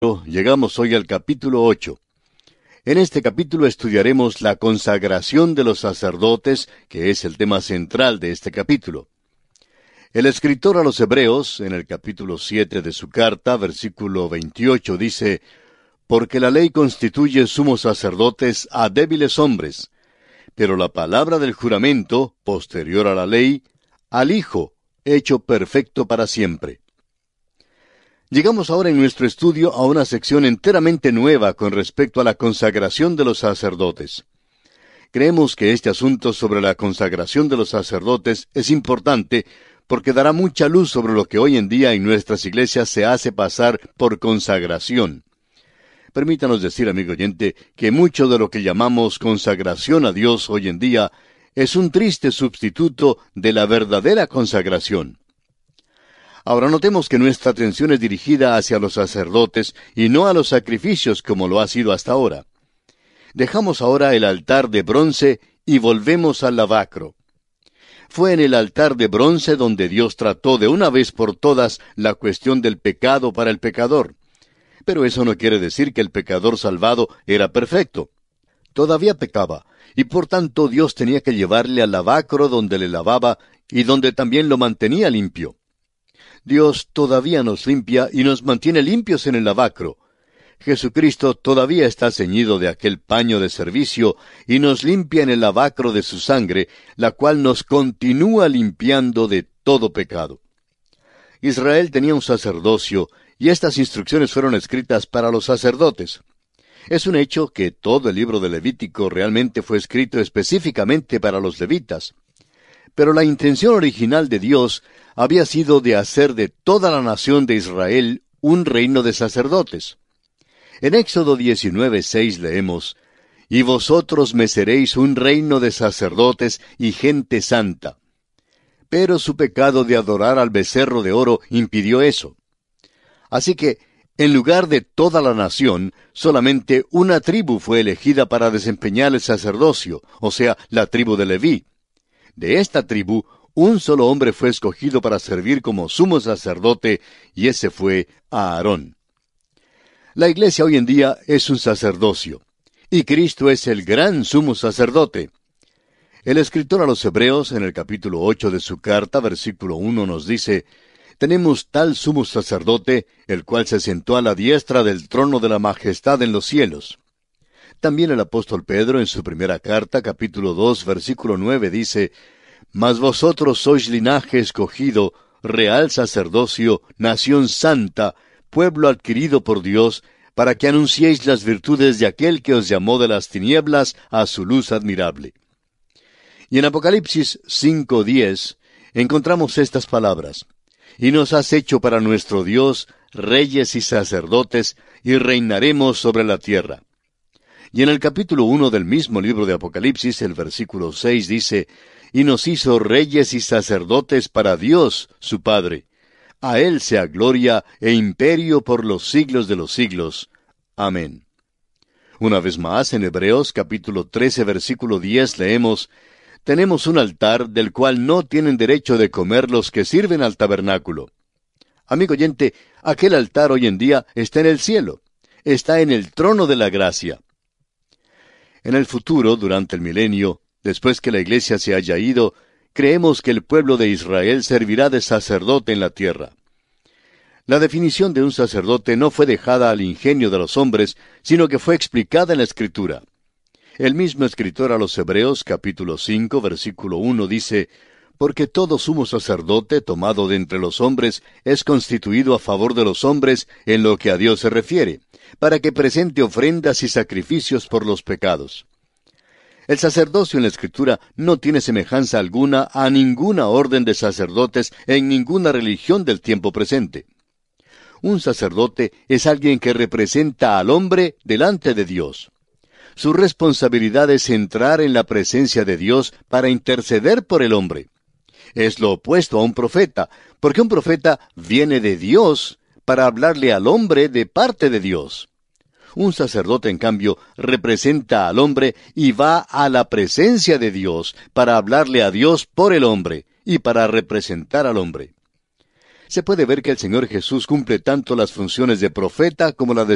Llegamos hoy al capítulo 8. En este capítulo estudiaremos la consagración de los sacerdotes, que es el tema central de este capítulo. El escritor a los Hebreos, en el capítulo 7 de su carta, versículo 28, dice: «Porque la ley constituye sumos sacerdotes a débiles hombres, pero la palabra del juramento, posterior a la ley, al Hijo, hecho perfecto para siempre». Llegamos ahora en nuestro estudio a una sección enteramente nueva con respecto a la consagración de los sacerdotes. Creemos que este asunto sobre la consagración de los sacerdotes es importante porque dará mucha luz sobre lo que hoy en día en nuestras iglesias se hace pasar por consagración. Permítanos decir, amigo oyente, que mucho de lo que llamamos consagración a Dios hoy en día es un triste sustituto de la verdadera consagración. Ahora notemos que nuestra atención es dirigida hacia los sacerdotes y no a los sacrificios como lo ha sido hasta ahora. Dejamos ahora el altar de bronce y volvemos al lavacro. Fue en el altar de bronce donde Dios trató de una vez por todas la cuestión del pecado para el pecador. Pero eso no quiere decir que el pecador salvado era perfecto. Todavía pecaba, y por tanto Dios tenía que llevarle al lavacro donde le lavaba y donde también lo mantenía limpio. Dios todavía nos limpia y nos mantiene limpios en el lavacro. Jesucristo todavía está ceñido de aquel paño de servicio y nos limpia en el lavacro de su sangre, la cual nos continúa limpiando de todo pecado. Israel tenía un sacerdocio y estas instrucciones fueron escritas para los sacerdotes. Es un hecho que todo el libro de Levítico realmente fue escrito específicamente para los levitas. Pero la intención original de Dios había sido de hacer de toda la nación de Israel un reino de sacerdotes. En Éxodo 19:6 leemos: «Y vosotros me seréis un reino de sacerdotes y gente santa». Pero su pecado de adorar al becerro de oro impidió eso. Así que, en lugar de toda la nación, solamente una tribu fue elegida para desempeñar el sacerdocio, o sea, la tribu de Leví. De esta tribu, un solo hombre fue escogido para servir como sumo sacerdote, y ese fue Aarón. La iglesia hoy en día es un sacerdocio, y Cristo es el gran sumo sacerdote. El escritor a los Hebreos, en el capítulo 8 de su carta, versículo 1, nos dice: «Tenemos tal sumo sacerdote, el cual se sentó a la diestra del trono de la majestad en los cielos». También el apóstol Pedro, en su primera carta, capítulo 2, versículo 9, dice: «Mas vosotros sois linaje escogido, real sacerdocio, nación santa, pueblo adquirido por Dios, para que anunciéis las virtudes de aquel que os llamó de las tinieblas a su luz admirable». Y en Apocalipsis 5:10 encontramos estas palabras: «Y nos has hecho para nuestro Dios reyes y sacerdotes, y reinaremos sobre la tierra». Y en el capítulo 1 del mismo libro de Apocalipsis, el versículo 6 dice: «Y nos hizo reyes y sacerdotes para Dios, su Padre. A Él sea gloria e imperio por los siglos de los siglos. Amén». Una vez más, en Hebreos capítulo 13, versículo 10 leemos: «Tenemos un altar del cual no tienen derecho de comer los que sirven al tabernáculo». Amigo oyente, aquel altar hoy en día está en el cielo. Está en el trono de la gracia. En el futuro, durante el milenio, después que la iglesia se haya ido, creemos que el pueblo de Israel servirá de sacerdote en la tierra. La definición de un sacerdote no fue dejada al ingenio de los hombres, sino que fue explicada en la Escritura. El mismo escritor a los Hebreos, capítulo 5, versículo 1, dice: «Porque todo sumo sacerdote tomado de entre los hombres es constituido a favor de los hombres en lo que a Dios se refiere, para que presente ofrendas y sacrificios por los pecados». El sacerdocio en la Escritura no tiene semejanza alguna a ninguna orden de sacerdotes en ninguna religión del tiempo presente. Un sacerdote es alguien que representa al hombre delante de Dios. Su responsabilidad es entrar en la presencia de Dios para interceder por el hombre. Es lo opuesto a un profeta, porque un profeta viene de Dios para hablarle al hombre de parte de Dios. Un sacerdote, en cambio, representa al hombre y va a la presencia de Dios para hablarle a Dios por el hombre y para representar al hombre. Se puede ver que el Señor Jesús cumple tanto las funciones de profeta como la de